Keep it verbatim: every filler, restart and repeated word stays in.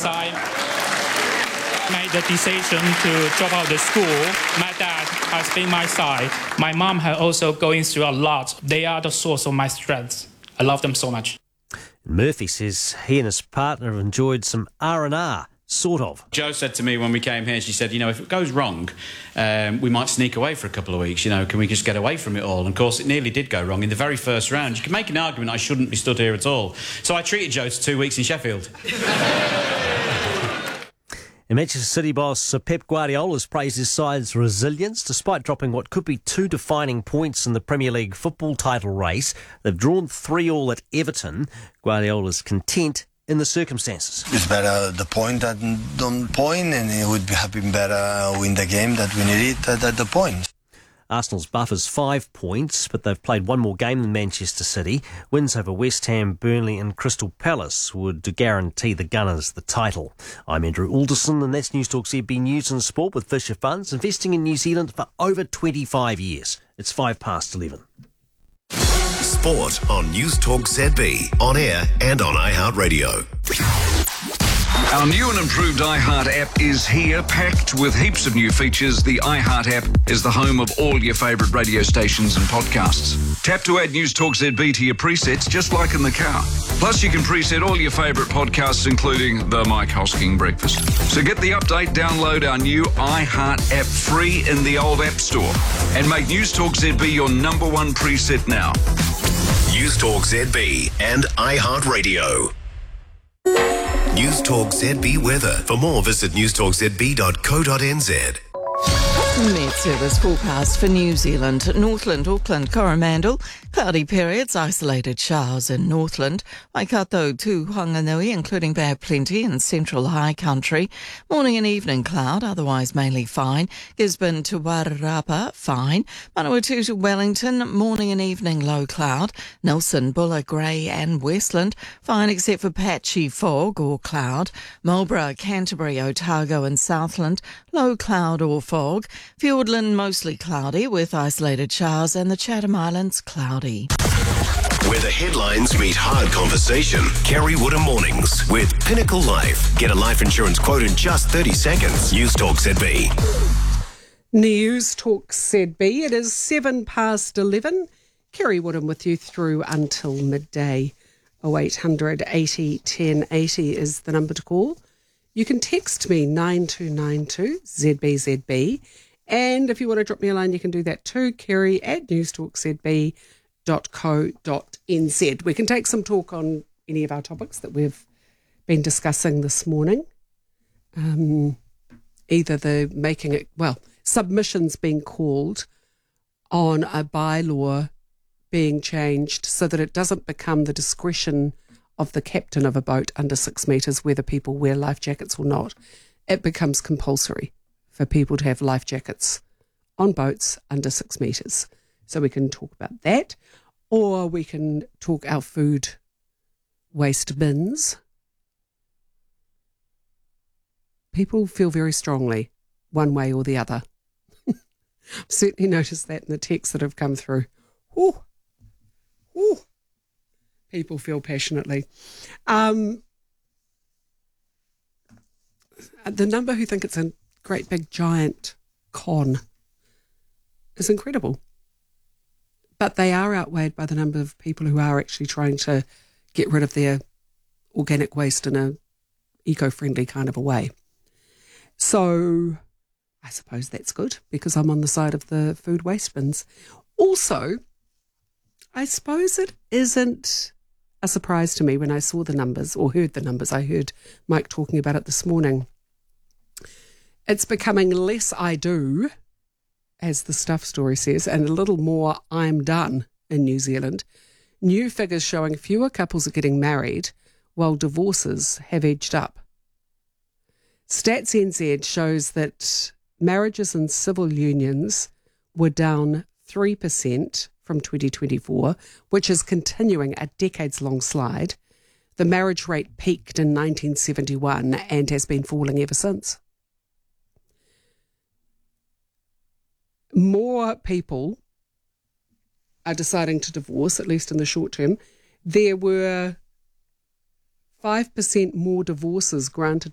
Since I made the decision to drop out of school, my dad has been my side. My mom has also going through a lot. They are the source of my strength. I love them so much. Murphy says he and his partner have enjoyed some R and R, sort of. Jo said to me when we came here, she said, you know, if it goes wrong, um, we might sneak away for a couple of weeks, you know, can we just get away from it all? And of course, it nearly did go wrong in the very first round. You can make an argument I shouldn't be stood here at all. So I treated Jo to two weeks in Sheffield. And Manchester City boss Pep Guardiola has praised his side's resilience despite dropping what could be two defining points in the Premier League football title race. They've drawn three all at Everton. Guardiola's content in the circumstances. It's better the point than don't point, and it would have been better win the game that we needed at, at the point. Arsenal's buffer's five points, but they've played one more game than Manchester City. Wins over West Ham, Burnley and Crystal Palace would guarantee the Gunners the title. I'm Andrew Alderson, and that's Newstalk Z B News and Sport with Fisher Funds, investing in New Zealand for over twenty-five years. It's five past eleven. Sport on Newstalk Z B, on air and on iHeartRadio. Our new and improved iHeart app is here, packed with heaps of new features. The iHeart app is the home of all your favourite radio stations and podcasts. Tap to add Newstalk Z B to your presets, just like in the car. Plus, you can preset all your favourite podcasts, including the Mike Hosking Breakfast. So get the update, download our new iHeart app free in the old App Store, and make Newstalk Z B your number one preset now. Newstalk Z B and iHeartRadio. Newstalk Z B weather. For more, visit newstalk z b dot co dot n z. Met Service forecast for New Zealand. Northland, Auckland, Coromandel. Cloudy periods, isolated showers in Northland. Waikato to Whanganui, including bad plenty in central high country. Morning and evening cloud, otherwise mainly fine. Gisborne to Wairarapa, fine. Manawatu to Wellington, morning and evening low cloud. Nelson, Buller, Grey and Westland, fine except for patchy fog or cloud. Marlborough, Canterbury, Otago and Southland, low cloud or fog. Fiordland, mostly cloudy with isolated showers, and the Chatham Islands, cloudy. Where the headlines meet hard conversation. Kerry Woodham Mornings with Pinnacle Life. Get a life insurance quote in just thirty seconds. Newstalk Z B. Newstalk Z B. It is seven past eleven. Kerry Woodham with you through until midday. oh eight hundred eighty ten eighty is the number to call. You can text me nine two nine two Z B Z B. And if you want to drop me a line, you can do that too. Kerry at newstalk z b dot co dot n z. We can take some talk on any of our topics that we've been discussing this morning. Um, either the making it, well, submissions being called on a bylaw being changed so that it doesn't become the discretion of the captain of a boat under six metres whether people wear life jackets or not. It becomes compulsory for people to have life jackets on boats under six metres. So we can talk about that, or we can talk our food waste bins. People feel very strongly one way or the other. I've certainly noticed that in the texts that have come through. Ooh, ooh. People feel passionately. Um, the number who think it's a great big giant con is incredible. But they are outweighed by the number of people who are actually trying to get rid of their organic waste in a eco-friendly kind of a way. So I suppose that's good because I'm on the side of the food waste bins. Also, I suppose it isn't a surprise to me when I saw the numbers or heard the numbers. I heard Mike talking about it this morning. It's becoming less I do, as the Stuff story says, and a little more I'm done in New Zealand. New figures showing fewer couples are getting married while divorces have edged up. Stats N Z shows that marriages and civil unions were down three percent from twenty twenty-four, which is continuing a decades-long slide. The marriage rate peaked in nineteen seventy-one and has been falling ever since. More people are deciding to divorce, at least in the short term. There were five percent more divorces granted